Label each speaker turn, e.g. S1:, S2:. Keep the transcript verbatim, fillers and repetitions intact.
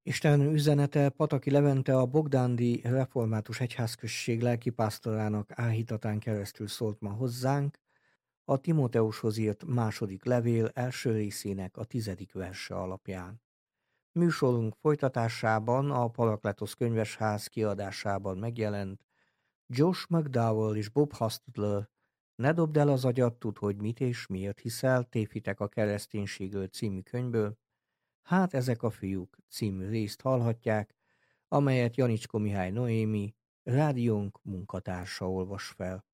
S1: Isten üzenete Pataki Levente a Bogdándi Református Egyházközség lelkipásztorának áhítatán keresztül szólt ma hozzánk, a Timóteushoz írt második levél első részének a tizedik verse alapján. Műsorunk folytatásában a Parakletosz könyvesház kiadásában megjelent Josh McDowell és Bob Hostler Ne dobd el az agyat, tudd, hogy mit és miért hiszel, tévhitek a kereszténységről című könyvből, Hát ezek a fiúk című részt hallhatják, amelyet Janicsko Mihály Noémi, rádiónk munkatársa olvas fel.